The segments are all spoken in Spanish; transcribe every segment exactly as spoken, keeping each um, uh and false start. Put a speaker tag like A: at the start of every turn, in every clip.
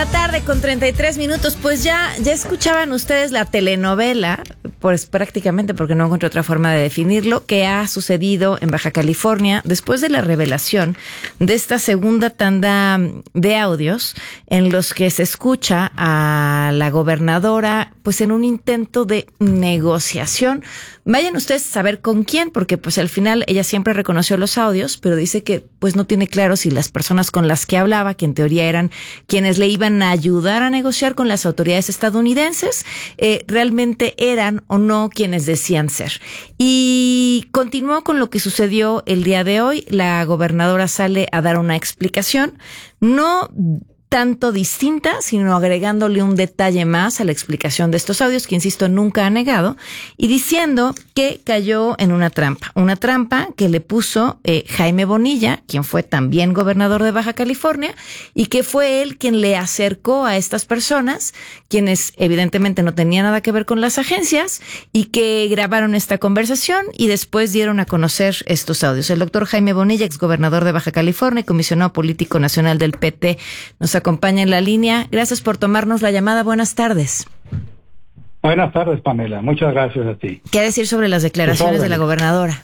A: la tarde con treinta y tres minutos. Pues ya, ya escuchaban ustedes la telenovela, pues prácticamente porque no encuentro otra forma de definirlo, que ha sucedido en Baja California después de la revelación de esta segunda tanda de audios en los que se escucha a la gobernadora pues en un intento de negociación. Vayan ustedes a saber con quién, porque pues al final ella siempre reconoció los audios, pero dice que pues no tiene claro si las personas con las que hablaba, que en teoría eran quienes le iban a ayudar a negociar con las autoridades estadounidenses, eh, realmente eran o no quienes decían ser. Y continuó con lo que sucedió el día de hoy. La gobernadora sale a dar una explicación, no tanto distinta, sino agregándole un detalle más a la explicación de estos audios, que insisto, nunca ha negado, y diciendo que cayó en una trampa, una trampa que le puso eh, Jaime Bonilla, quien fue también gobernador de Baja California, y que fue él quien le acercó a estas personas, quienes evidentemente no tenían nada que ver con las agencias, y que grabaron esta conversación y después dieron a conocer estos audios. El doctor Jaime Bonilla, exgobernador de Baja California y comisionado político nacional del P T, nos acompaña en la línea. Gracias por tomarnos la llamada. Buenas tardes.
B: Buenas tardes, Pamela. Muchas gracias a ti.
A: ¿Qué decir sobre las declaraciones de la gobernadora?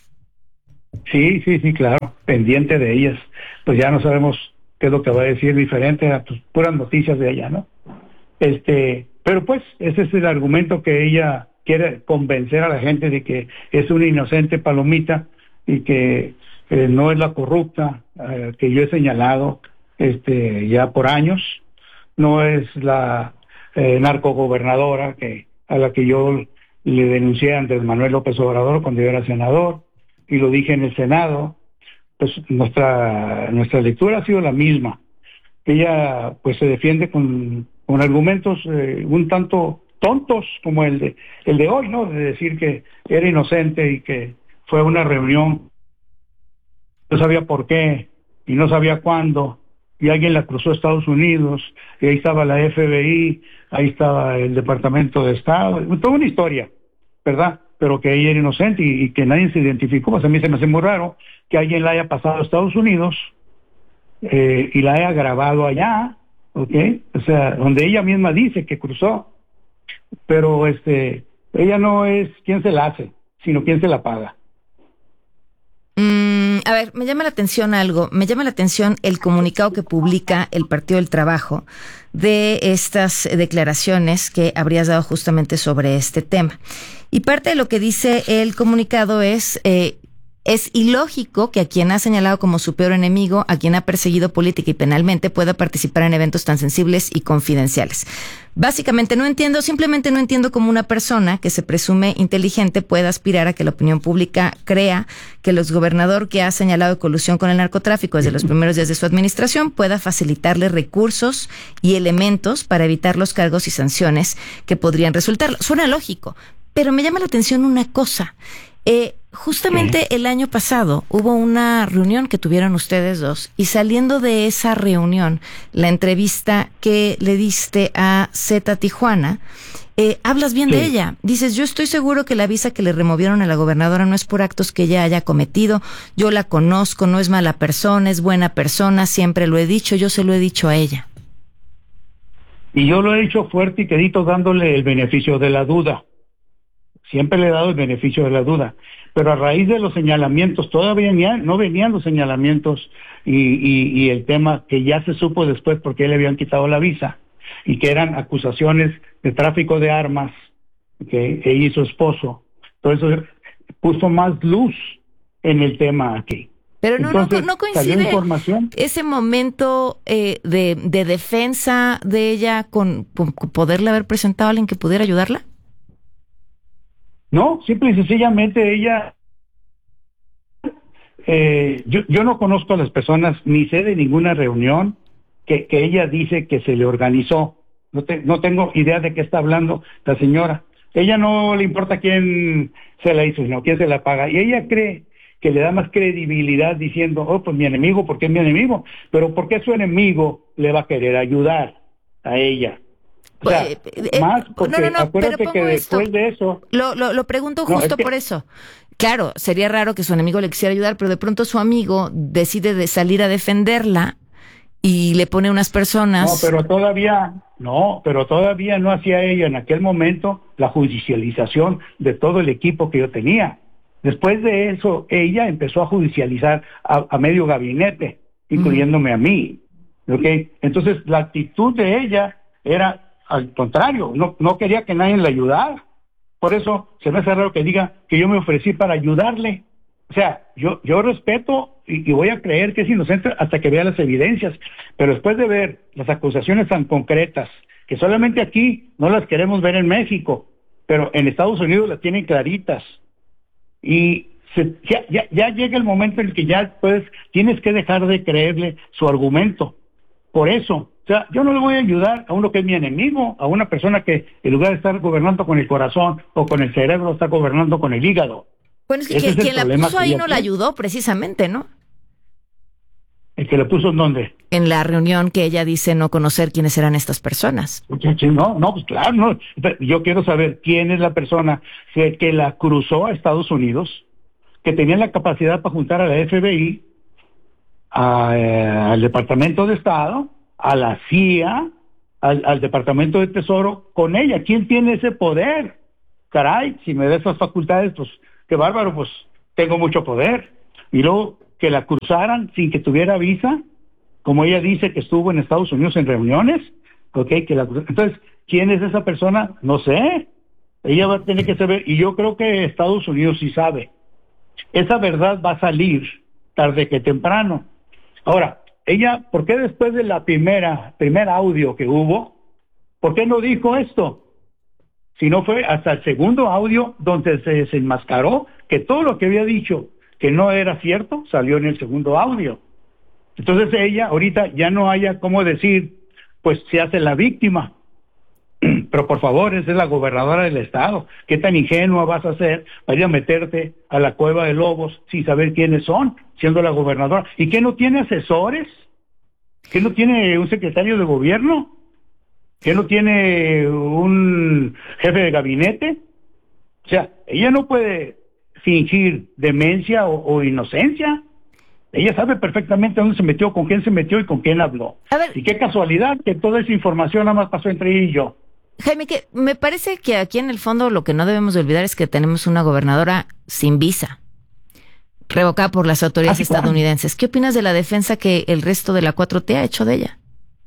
B: Sí, sí, sí, claro. Pendiente de ellas. Pues ya no sabemos qué es lo que va a decir diferente a pues, puras noticias de ella, ¿no? Este, pero pues ese es el argumento que ella quiere convencer a la gente de que es una inocente palomita y que eh, no es la corrupta eh, que yo he señalado este ya por años, no es la eh, narcogobernadora que a la que yo le denuncié a Andrés Manuel López Obrador cuando yo era senador, y lo dije en el Senado. Pues nuestra nuestra lectura ha sido la misma. Ella pues se defiende con, con argumentos eh, un tanto tontos como el de el de hoy, ¿no? De decir que era inocente y que fue a una reunión, no sabía por qué y no sabía cuándo, y alguien la cruzó a Estados Unidos, y ahí estaba la F B I, ahí estaba el Departamento de Estado, toda una historia, ¿verdad? Pero que ella era inocente y, y que nadie se identificó. Pues a mí se me hace muy raro que alguien la haya pasado a Estados Unidos eh, y la haya grabado allá, ¿ok? O sea, donde ella misma dice que cruzó, pero este, ella no es quien se la hace, sino quien se la paga.
A: Mm, a ver, me llama la atención algo, me llama la atención el comunicado que publica el Partido del Trabajo de estas declaraciones que habrías dado justamente sobre este tema. Y parte de lo que dice el comunicado es, eh, es ilógico que a quien ha señalado como su peor enemigo, a quien ha perseguido política y penalmente, pueda participar en eventos tan sensibles y confidenciales. Básicamente no entiendo, simplemente no entiendo cómo una persona que se presume inteligente pueda aspirar a que la opinión pública crea que el exgobernador que ha señalado colusión con el narcotráfico desde los primeros días de su administración pueda facilitarle recursos y elementos para evitar los cargos y sanciones que podrían resultar. Suena lógico, pero me llama la atención una cosa. Eh, justamente el año pasado hubo una reunión que tuvieron ustedes dos, y saliendo de esa reunión, la entrevista que le diste a Zeta Tijuana, eh, hablas bien sí. de ella. Dices, yo estoy seguro que la visa que le removieron a la gobernadora no es por actos que ella haya cometido. Yo la conozco, no es mala persona, es buena persona, siempre lo he dicho, yo se lo he dicho a ella.
B: Y yo lo he dicho fuerte y quedito dándole el beneficio de la duda. Siempre le he dado el beneficio de la duda, pero a raíz de los señalamientos, todavía no venían los señalamientos y, y, y el tema que ya se supo después porque le habían quitado la visa y que eran acusaciones de tráfico de armas, que ella y su esposo. Entonces puso más luz en el tema aquí.
A: Pero no,
B: Entonces,
A: no, no coincide
B: información.
A: ese momento eh, de, de defensa de ella con, con poderle haber presentado a alguien que pudiera ayudarla.
B: No, simple y sencillamente ella, eh, yo, yo no conozco a las personas, ni sé de ninguna reunión que, que ella dice que se le organizó. No, te, no tengo idea de qué está hablando la señora. Ella no le importa quién se la hizo, sino quién se la paga. Y ella cree que le da más credibilidad diciendo, oh, pues mi enemigo, porque es mi enemigo. Pero ¿por qué su enemigo le va a querer ayudar a ella? O sea, eh, eh, más porque no, no, no, acuérdate que después de eso...
A: Lo, lo, lo pregunto justo no, es que, por eso. Claro, sería raro que su enemigo le quisiera ayudar, pero de pronto su amigo decide de salir a defenderla y le pone unas personas...
B: No, pero todavía, no, pero todavía no hacía ella en aquel momento la judicialización de todo el equipo que yo tenía. Después de eso, ella empezó a judicializar a, a medio gabinete, incluyéndome uh-huh. a mí. ¿Okay? Entonces, la actitud de ella era al contrario, no, no quería que nadie le ayudara. Por eso se me hace raro que diga que yo me ofrecí para ayudarle. O sea, yo, yo respeto y, y voy a creer que es inocente hasta que vea las evidencias. Pero después de ver las acusaciones tan concretas, que solamente aquí no las queremos ver en México, pero en Estados Unidos las tienen claritas. Y se, ya, ya, ya llega el momento en el que ya puedes, tienes que dejar de creerle su argumento. Por eso, o sea, yo no le voy a ayudar a uno que es mi enemigo, a una persona que en lugar de estar gobernando con el corazón o con el cerebro, está gobernando con el hígado.
A: Bueno, es que quien, quien la puso ahí no la ayudó precisamente, ¿no?
B: ¿El que la puso en dónde?
A: En la reunión que ella dice no conocer quiénes eran estas personas.
B: No, no, pues claro, no. Yo quiero saber quién es la persona que, que la cruzó a Estados Unidos, que tenía la capacidad para juntar a la F B I, a, eh, al Departamento de Estado, a la C I A, al, al Departamento de Tesoro, con ella. ¿Quién tiene ese poder? Caray, si me da esas facultades, pues qué bárbaro, pues tengo mucho poder. Y luego que la cruzaran sin que tuviera visa, como ella dice que estuvo en Estados Unidos en reuniones, okay, que la, entonces, ¿quién es esa persona? No sé. Ella va a tener que saber, y yo creo que Estados Unidos sí sabe. Esa verdad va a salir tarde que temprano. Ahora, ella, ¿por qué después de la primera, primer audio que hubo, por qué no dijo esto? Si no fue hasta el segundo audio donde se desenmascaró que todo lo que había dicho que no era cierto, salió en el segundo audio. Entonces ella ahorita ya no haya cómo decir, pues se hace la víctima. Pero por favor, esa es la gobernadora del estado. ¿Qué tan ingenua vas a ser para ir a meterte a la cueva de lobos sin saber quiénes son, siendo la gobernadora? ¿Y qué no tiene asesores? ¿Qué no tiene un secretario de gobierno? ¿Qué no tiene un jefe de gabinete? O sea, ella no puede fingir demencia o, o inocencia. Ella sabe perfectamente dónde se metió, con quién se metió y con quién habló.
A: A ver,
B: y qué casualidad que toda esa información nada más pasó entre ella y yo.
A: Jaime, que me parece que aquí en el fondo lo que no debemos de olvidar es que tenemos una gobernadora sin visa, revocada por las autoridades ¿Ah, estadounidenses. ¿Qué opinas de la defensa que el resto de la cuatro T ha hecho de ella?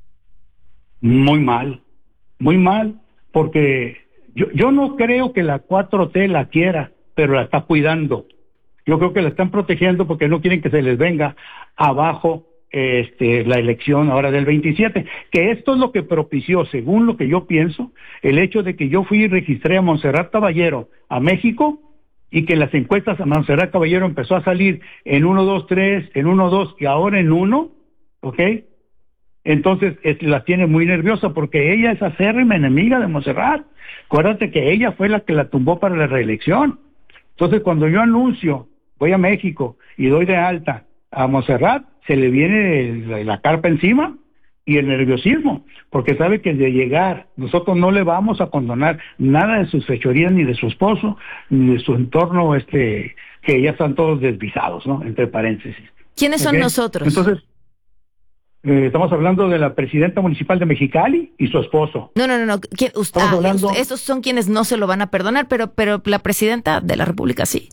B: Muy mal, muy mal, porque yo, yo no creo que la cuatro T la quiera, pero la está cuidando. Yo creo que la están protegiendo porque no quieren que se les venga abajo este, la elección ahora del veintisiete. Que esto es lo que propició, según lo que yo pienso, el hecho de que yo fui y registré a Montserrat Caballero a México y que las encuestas a Montserrat Caballero empezó a salir en uno, dos, tres, en uno, dos y ahora en uno, ¿ok? Entonces es, la tiene muy nerviosa porque ella es acérrima enemiga de Montserrat. Acuérdate que ella fue la que la tumbó para la reelección. Entonces cuando yo anuncio, voy a México y doy de alta a Montserrat, se le viene la, la carpa encima y el nerviosismo, porque sabe que de llegar, nosotros no le vamos a condonar nada de sus fechorías, ni de su esposo, ni de su entorno, este, que ya están todos desvisados, ¿no? Entre paréntesis.
A: ¿Quiénes son
B: ¿Okay?
A: nosotros?
B: Entonces, eh, estamos hablando de la presidenta municipal de Mexicali y su esposo.
A: No, no, no, no. ¿Quién, usted, ah, hablando... Estos son quienes no se lo van a perdonar, pero, pero la presidenta de la República sí.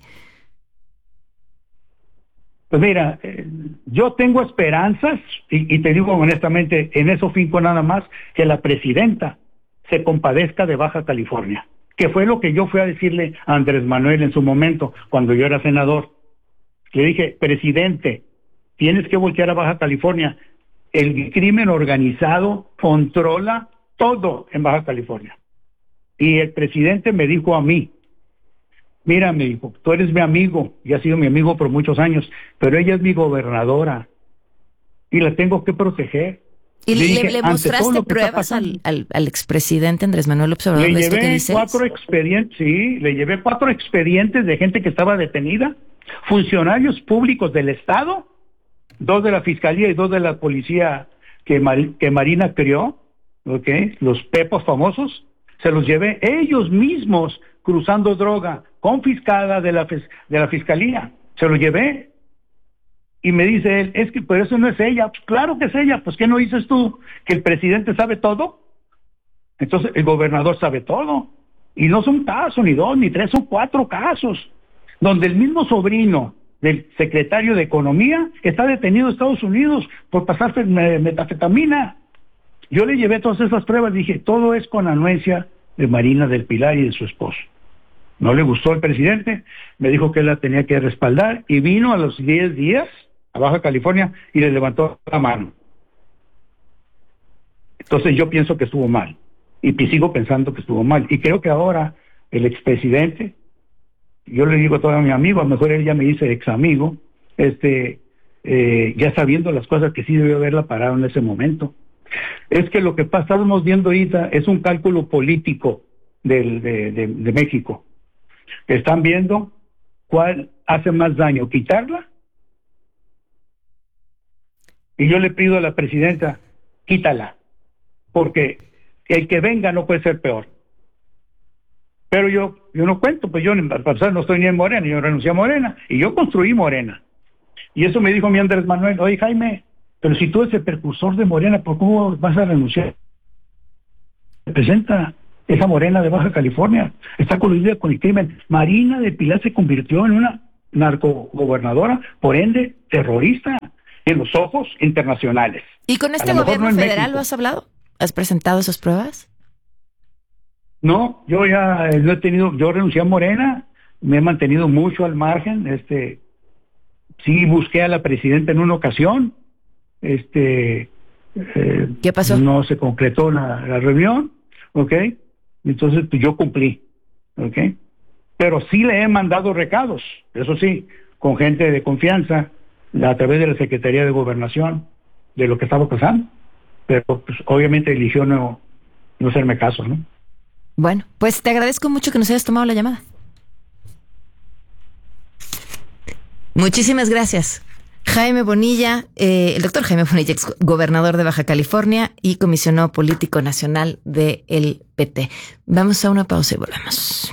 B: Pues mira, eh, yo tengo esperanzas, y, y te digo honestamente, en eso finco nada más, que la presidenta se compadezca de Baja California, que fue lo que yo fui a decirle a Andrés Manuel en su momento, cuando yo era senador. Le dije, presidente, tienes que voltear a Baja California. El crimen organizado controla todo en Baja California. Y el presidente me dijo a mí, mira, me dijo, tú eres mi amigo, y has sido mi amigo por muchos años, pero ella es mi gobernadora, y la tengo que proteger.
A: ¿Y le, dije, le mostraste pruebas al, al, al expresidente Andrés Manuel López Obrador de esto que dices?
B: Le llevé cuatro expedientes, sí, le llevé cuatro expedientes de gente que estaba detenida, funcionarios públicos del Estado, dos de la Fiscalía y dos de la Policía que, Mar, que Marina creó, ¿okay? Los pepos famosos, se los llevé ellos mismos cruzando droga confiscada de la, de la Fiscalía, se los llevé. Y me dice él, es que por eso no es ella. Pues claro que es ella, pues ¿qué no dices tú? ¿Que el presidente sabe todo? Entonces el gobernador sabe todo. Y no son un caso, ni dos, ni tres, son cuatro casos, donde el mismo sobrino del secretario de Economía está detenido en Estados Unidos por pasarse metafetamina. Yo le llevé todas esas pruebas, dije, todo es con anuencia de Marina del Pilar y de su esposo. No le gustó al presidente, me dijo que él la tenía que respaldar y vino a los diez días a Baja California y le levantó la mano. Entonces yo pienso que estuvo mal y sigo pensando que estuvo mal. Y creo que ahora el expresidente, yo le digo a todo mi amigo, a lo mejor él ya me dice ex amigo, este, eh, ya está viendo las cosas que sí debió haberla parado en ese momento. Es que lo que estamos viendo ahorita es un cálculo político del, de, de, de México. Están viendo cuál hace más daño, quitarla. Y yo le pido a la presidenta, quítala, porque el que venga no puede ser peor. Pero yo yo no cuento, pues yo al pasar no estoy ni en Morena, yo renuncié a Morena, y yo construí Morena. Y eso me dijo mi Andrés Manuel, oye Jaime, pero si tú eres el precursor de Morena, ¿por cómo vas a renunciar? Representa esa Morena de Baja California, está coludida con el crimen. Marina del Pilar se convirtió en una narcogobernadora, por ende, terrorista, en los ojos internacionales.
A: ¿Y con este gobierno no federal lo has hablado? ¿Has presentado esas pruebas?
B: No, yo ya no he tenido, yo renuncié a Morena, me he mantenido mucho al margen, este, sí busqué a la presidenta en una ocasión, este, eh,
A: ¿qué pasó?
B: No se concretó la, la reunión, ¿ok? Entonces pues, yo cumplí, ¿ok? Pero sí le he mandado recados, eso sí, con gente de confianza, a través de la Secretaría de Gobernación, de lo que estaba pasando, pero pues obviamente eligió no, no hacerme caso, ¿no?
A: Bueno, pues te agradezco mucho que nos hayas tomado la llamada. Muchísimas gracias. Jaime Bonilla, eh, el doctor Jaime Bonilla, ex gobernador de Baja California y comisionado político nacional del P T. Vamos a una pausa y volvemos.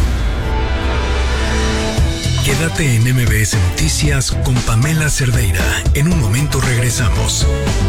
C: Quédate en M B S Noticias con Pamela Cerdeira. En un momento regresamos.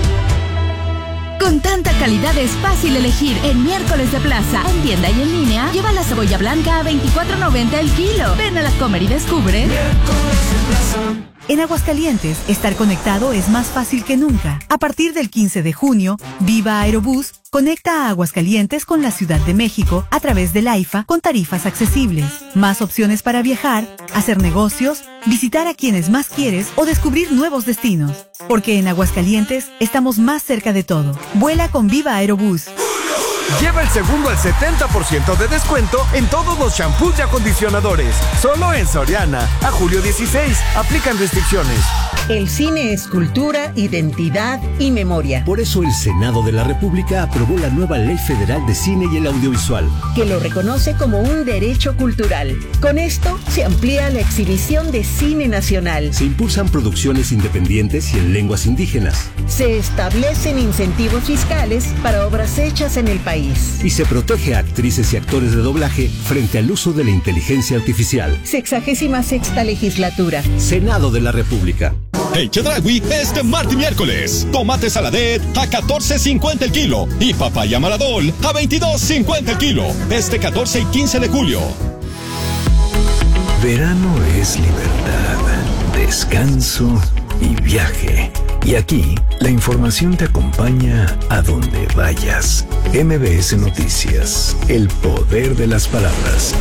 D: Con tanta calidad es fácil elegir en Miércoles de Plaza. En tienda y en línea, lleva la cebolla blanca a veinticuatro noventa el kilo. Ven a la Comer y descubre. Miércoles de Plaza. En Aguascalientes, estar conectado es más fácil que nunca. A partir del quince de junio, Viva Aerobús conecta a Aguascalientes con la Ciudad de México a través del AIFA con tarifas accesibles. Más opciones para viajar, hacer negocios, visitar a quienes más quieres o descubrir nuevos destinos. Porque en Aguascalientes estamos más cerca de todo. Vuela con Viva Aerobús.
E: Lleva el segundo al setenta por ciento de descuento en todos los shampoos y acondicionadores. Solo en Soriana. A julio dieciséis. Aplican restricciones.
F: El cine es cultura, identidad y memoria.
G: Por eso el Senado de la República aprobó la nueva Ley Federal de Cine y el Audiovisual,
F: que lo reconoce como un derecho cultural. Con esto se amplía la exhibición de cine nacional.
G: Se impulsan producciones independientes y en lenguas indígenas.
F: Se establecen incentivos fiscales para obras hechas en el país.
G: Y se protege a actrices y actores de doblaje frente al uso de la inteligencia artificial.
F: Sexagésima sexta legislatura.
G: Senado de la República.
H: En Chedraui este martes y miércoles, tomate saladet a catorce cincuenta el kilo y papaya maradol a veintidós cincuenta el kilo. Este catorce y quince de julio.
C: Verano es libertad, descanso y viaje. Y aquí, la información te acompaña a donde vayas. M B S Noticias, el poder de las palabras.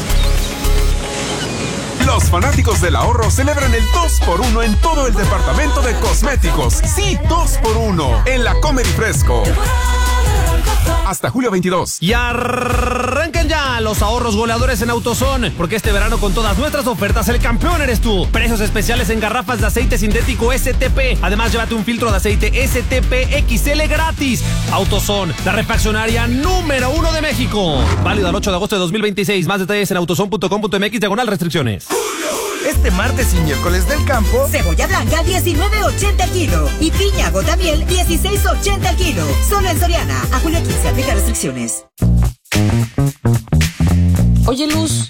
E: Los fanáticos del ahorro celebran el dos por uno en todo el departamento de cosméticos. Sí, dos por uno en la Comer y Fresco. Hasta julio veintidós.
I: Y arranquen ya los ahorros goleadores en AutoZone, porque este verano con todas nuestras ofertas el campeón eres tú. Precios especiales en garrafas de aceite sintético S T P. Además, llévate un filtro de aceite S T P X L gratis. AutoZone, la refaccionaria número uno de México. Válido al ocho de agosto de dos mil veintiséis. Más detalles en autozone punto com punto m x diagonal restricciones.
E: Este martes y miércoles del campo,
J: cebolla blanca diecinueve ochenta el kilo y piña gotamiel dieciséis ochenta el kilo. Solo en Soriana. A julio quince, aplica restricciones.
K: Oye, Luz,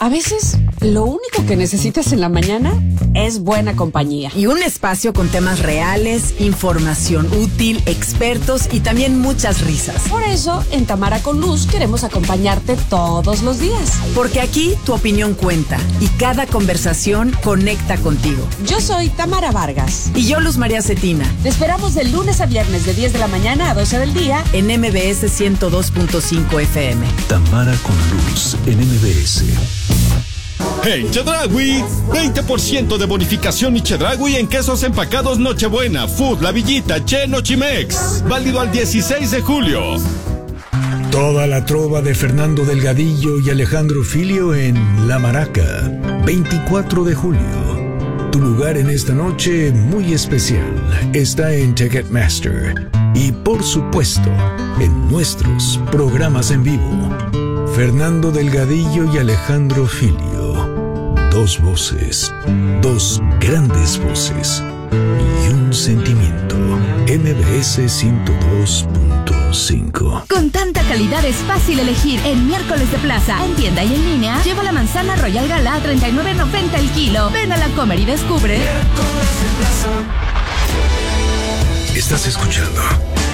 K: A veces, lo único que necesitas en la mañana es buena compañía.
L: Y un espacio con temas reales, información útil, expertos y también muchas risas.
K: Por eso, en Tamara con Luz queremos acompañarte todos los días.
L: Porque aquí tu opinión cuenta y cada conversación conecta contigo.
K: Yo soy Tamara Vargas.
L: Y yo, Luz María Cetina.
K: Te esperamos de lunes a viernes de diez de la mañana a doce del día
L: en M B S ciento dos punto cinco F M.
C: Tamara con Luz en M B S.
H: En Chedraui, veinte por ciento de bonificación y Chedraui en quesos empacados Nochebuena, Food, La Villita, Che, Nochimex. Válido al dieciséis de julio.
C: Toda la trova de Fernando Delgadillo y Alejandro Filio en La Maraca, veinticuatro de julio. Tu lugar en esta noche muy especial está en Ticketmaster. Y por supuesto, en nuestros programas en vivo. Fernando Delgadillo y Alejandro Filio. Dos voces, dos grandes voces y un sentimiento. M B S ciento dos punto cinco.
D: Con tanta calidad es fácil elegir. En Miércoles de Plaza, en tienda y en línea, lleva la manzana Royal Gala a treinta y nueve noventa el kilo. Ven a la Comer y descubre.
C: Estás escuchando